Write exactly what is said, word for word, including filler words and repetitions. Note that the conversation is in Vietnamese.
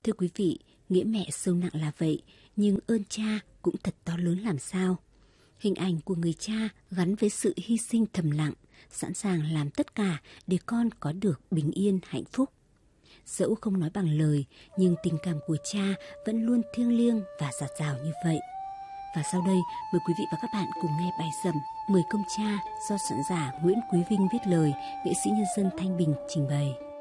Thưa quý vị, nghĩa mẹ sâu nặng là vậy, nhưng ơn cha cũng thật to lớn làm sao. Hình ảnh của người cha gắn với sự hy sinh thầm lặng, sẵn sàng làm tất cả để con có được bình yên, hạnh phúc. Dẫu không nói bằng lời, nhưng tình cảm của cha vẫn luôn thiêng liêng và dạt dào như vậy. Và sau đây, mời quý vị và các bạn cùng nghe bài Dầm Mười Công Cha do soạn giả Nguyễn Quý Vinh viết lời, nghệ sĩ nhân dân Thanh Bình trình bày.